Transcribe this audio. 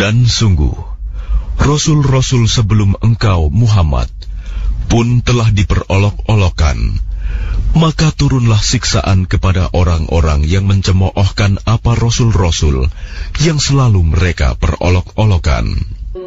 Dan sungguh, Rasul-Rasul sebelum engkau Muhammad pun telah diperolok-olokkan, maka turunlah siksaan kepada orang-orang yang mencemoohkan apa Rasul-Rasul yang selalu mereka perolok-olokan.